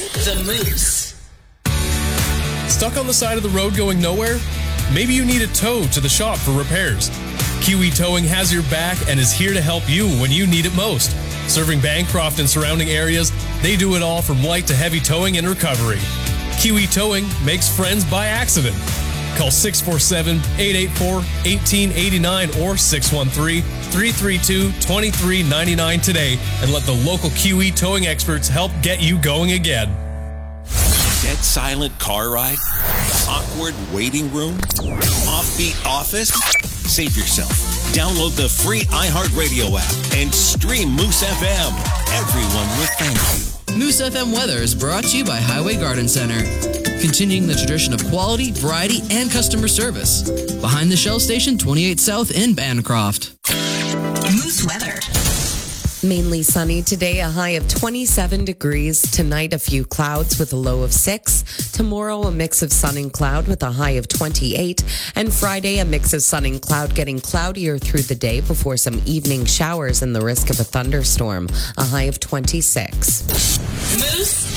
The Moose. Stuck on the side of the road going nowhere? Maybe you need a tow to the shop for repairs. Kiwi Towing has your back and is here to help you when you need it most. Serving Bancroft and surrounding areas, they do it all from light to heavy towing and recovery. Kiwi Towing makes friends by accident. Call 647-884-1889 or 613-332-2399 today and let the local Kiwi Towing experts help get you going again. Dead silent car ride? Awkward waiting room? Offbeat office? Save yourself. Download the free iHeartRadio app and stream Moose FM. Everyone will thank you. Moose FM weather is brought to you by Highway Garden Center. Continuing the tradition of quality, variety, and customer service. Behind the Shell Station, 28 South in Bancroft. Moose weather. Mainly sunny today, a high of 27 degrees. Tonight, a few clouds with a low of 6. Tomorrow, a mix of sun and cloud with a high of 28. And Friday, a mix of sun and cloud, getting cloudier through the day before some evening showers and the risk of a thunderstorm, a high of 26. Moose